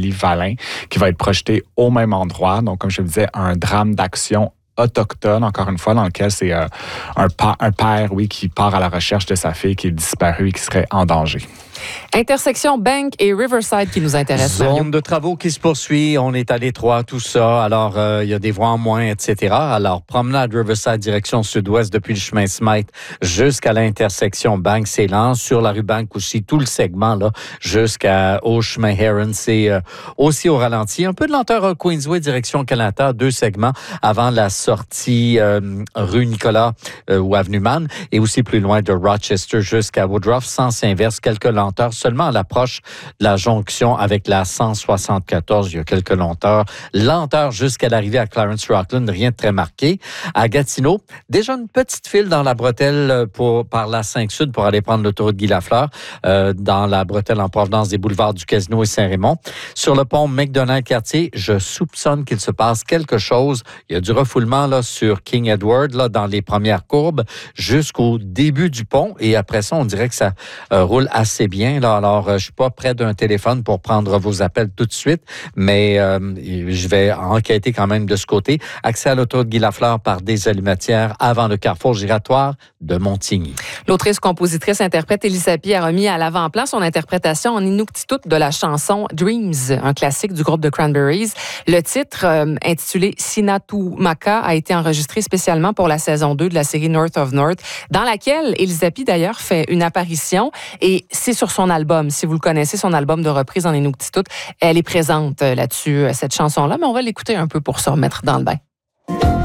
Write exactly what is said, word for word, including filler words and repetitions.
d'Amélie Valin, qui va être projeté au même endroit. Donc, comme je le disais, un drame d'action autochtone, encore une fois, dans lequel c'est euh, un, pa- un père, oui, qui part à la recherche de sa fille qui est disparue et qui serait en danger. Intersection Bank et Riverside qui nous intéresse. Zone Mario. de travaux qui se poursuit. On est à l'étroit, tout ça. Alors, euh, il y a des voies en moins, et cetera. Alors, promenade Riverside, direction sud-ouest depuis le chemin Smythe jusqu'à l'intersection Bank, c'est lent. Sur la rue Bank aussi, tout le segment, là, jusqu'au chemin Heron, c'est euh, aussi au ralenti. Un peu de lenteur à Queensway, direction Canada, deux segments avant la sortie euh, rue Nicolas euh, ou avenue Mann, et aussi plus loin de Rochester jusqu'à Woodruff, sens inverse, quelques lenteurs seulement à l'approche de la jonction avec la cent soixante-quatorze. Il y a quelques lenteurs. Lenteur jusqu'à l'arrivée à Clarence Rockland, rien de très marqué. À Gatineau, déjà une petite file dans la bretelle pour, par la cinq Sud pour aller prendre l'autoroute Guy-Lafleur, euh, dans la bretelle en provenance des boulevards du Casino et Saint-Raymond. Sur le pont McDonald-Cartier, je soupçonne qu'il se passe quelque chose. Il y a du refoulement là, sur King Edward, là, dans les premières courbes, jusqu'au début du pont. Et après ça, on dirait que ça euh, roule assez bien. Là. Alors, euh, je suis pas près d'un téléphone pour prendre vos appels tout de suite, mais euh, je vais enquêter quand même de ce côté. Accès à l'autoroute Guy-Lafleur par des Allumettières avant le carrefour giratoire de Montigny. L'autrice, compositrice, interprète Elisa Pi a remis à l'avant-plan son interprétation en inuktitut de la chanson Dreams, un classique du groupe The Cranberries. Le titre, euh, intitulé Sinatumaka, a été enregistré spécialement pour la saison deux de la série North of North, dans laquelle Elisa Pi, d'ailleurs, fait une apparition, et c'est sur son album. Si vous le connaissez, son album de reprise en inuktitut, elle est présente là-dessus, cette chanson-là, mais on va l'écouter un peu pour se remettre dans le bain.